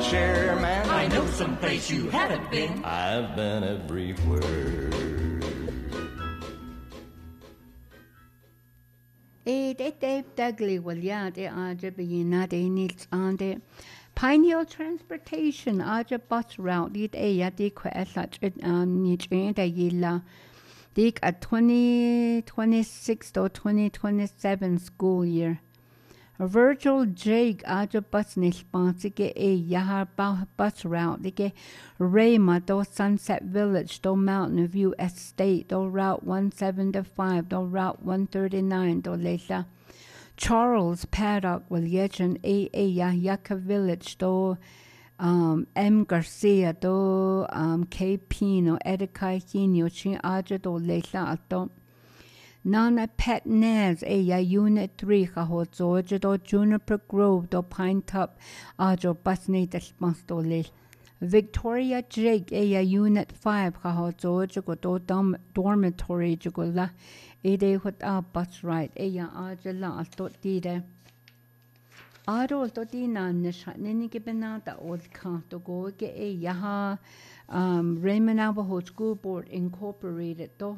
chairman. I know someplace you haven't been. I've been everywhere. Dave Dudley will ya de aja be not a needs on the Pine Hill Transportation aja bus route lead a ya de such it niche in the yilla. Dig a 2026 to 2027 school year. Virgil Jake aja bus nispansi ge a yaha bus route de Rayma do Sunset Village do Mountain View Estate do Route 175 do Route 139 do Leila. Charles Paddock will yechen a Yaka Village do M Garcia do K Pino Edikai Hino chin aja do Leila ato. Nana Pet Naz Unit 3 kaho Georgia do Juniper Grove do Pine Top ajo basne despans do le. Victoria Jake Unit 5 kaho Georgia go do dormitory jugo la ede hot bus ride aja la to tide. Ado to dina nisha nini gibena da old kan to go ge yaha Raymond Navajo School Board Incorporated do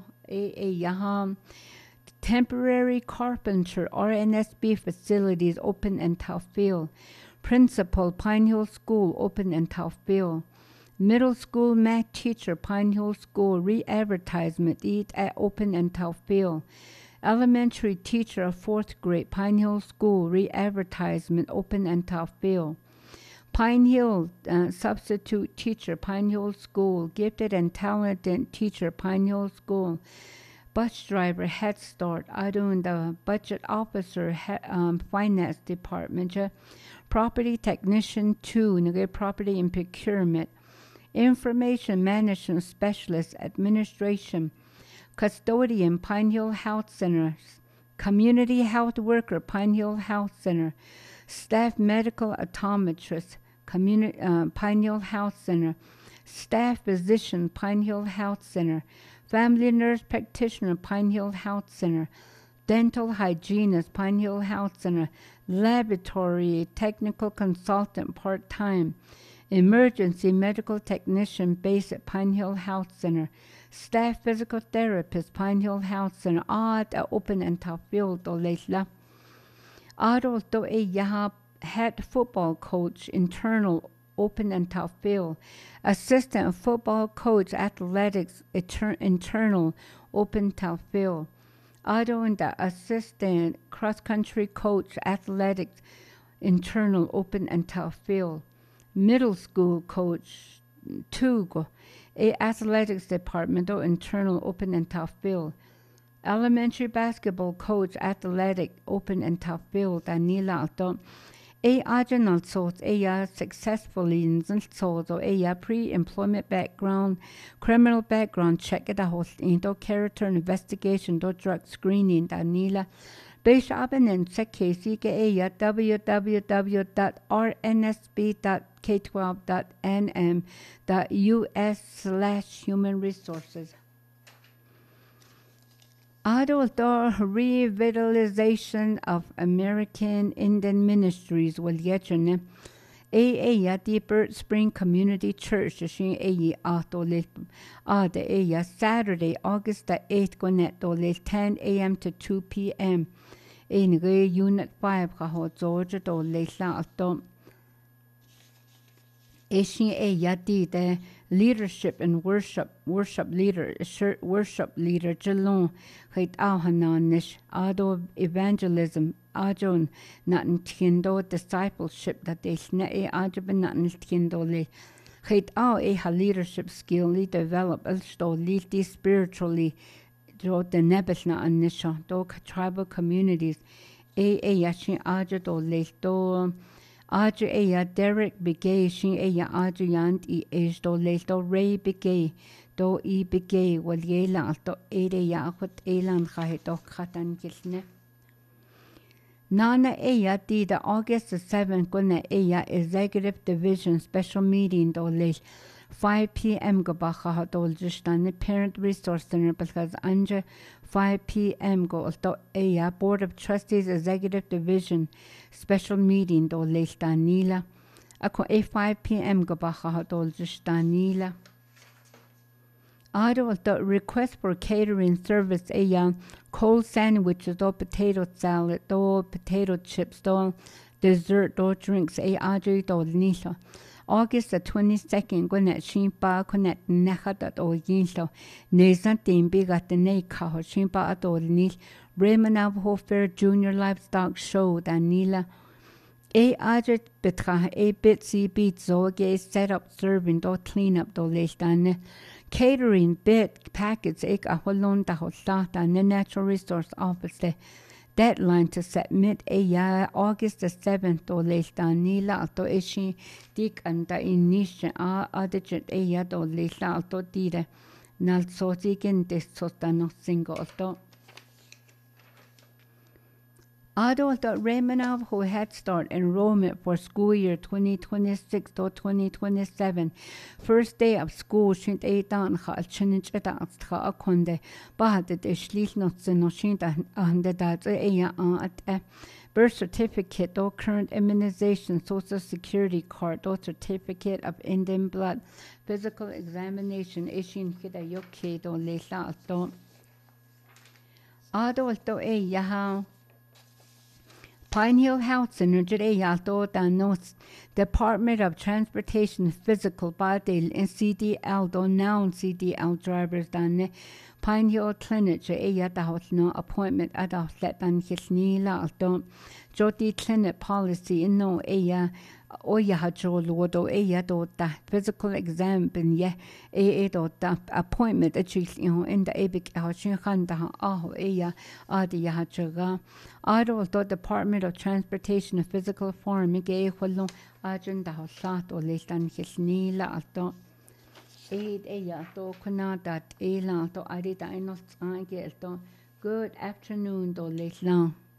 yaha temporary carpenter RNSB facilities open in Tauffield. Principal Pine Hill School open in Tauffield. Middle school math teacher Pine Hill School re-advertisement open in Tauffield. Elementary teacher of 4th grade Pine Hill School re-advertisement open in Tauffield. Pine Hill substitute teacher Pine Hill School, gifted and talented teacher Pine Hill School, bus driver Head Start, adun the budget officer finance department, property technician 2, property and procurement, information management specialist administration, custodian Pine Hill Health Center, community health worker Pine Hill Health Center, staff medical optometrist Pine Hill Health Center, staff physician Pine Hill Health Center, family nurse practitioner Pine Hill Health Center, dental hygienist Pine Hill Health Center, laboratory technical consultant part-time, emergency medical technician based at Pine Hill Health Center, staff physical therapist Pine Hill Health Center, open and Tauffield do Leila. Adol do yaha head football coach internal open and Tauffield, assistant football coach athletics internal open Tauffield. Adol the assistant cross country coach athletics internal open and Tauffield. Middle school coach Tugo, athletics department internal open and Tauffield. Elementary basketball coach athletic open and Tauffield Danila alto. Ajanal source successfully in source pre-employment background, criminal background check at a host into character investigation do drug screening Danila. Beishaben and sekesi www.rnsb.k12.nm.us/human resources. Adult revitalization of American Indian Ministries will yetchene. Deeper Spring Community Church shin Saturday, August the 8th gonet 10 a.m. to 2 p.m. In Unit 5 Georgia do Leila alto. The leadership and worship leader Jalon Hait Alhananish Ado evangelism Ajon Natin Tiendo discipleship that they snake Ajaban Natin Tiendo le Hait Al leadership skill li develop also lead spiritually do the Nebesna and Nisha do tribal communities Yashin Ajado le do Aja Derek Begay shin Aja Yant do le do Ray Begay do Begay wal yela to hot elan do khatan kisne. Nana di the August the 7th gonna executive division special meeting do le 5 p.m. go baha do just the parent resource center because anja 5 p.m. go to board of trustees executive division special meeting do le stanila ako 5 p.m. gabaha dol jistanila. Adol the request for catering service cold sandwiches do potato salad do potato chips do dessert do drinks adri do nila. August the 22nd gwinet shimpa kunet nechadat o yinlo nezantin bigat the neka shimpa adol nil Raymond Fair Junior Livestock Show danila. Adret betra bitsy beat zoge set up serving do clean up do leistane. Catering bit packets ahwalon da hostata and the Natural Resource Office the deadline to submit August the 7th do leistan nila alto ishi dik anda inisha adigit do leisla alto dire nal sotigen des sostano single alto. Adult Raymond who Head Start enrollment for school year 2026 to 2027. First day of school shint eitan khal chinich eta kha akonde bahad de shlich notse no shinta ande dat at birth certificate or current immunization, social security card or certificate of Indian blood, physical examination ishin kida yoke do leila to adult yaha Pine Hill Health Center today alto danos Department of Transportation Physical Body and CDL do noun CDL drivers dan Pine Hill Clinic da house no appointment at a let dan hisnila alto Joti Clinic policy in no oya hajo lodo do da physical exam bin do da appointment at in the epic hachin khanda adi hajaga Adult Department of Transportation and Physical Form ge kholo ajun da hosat o lestan hisnila alto to kuna dat ela to ari da ino good afternoon do leslan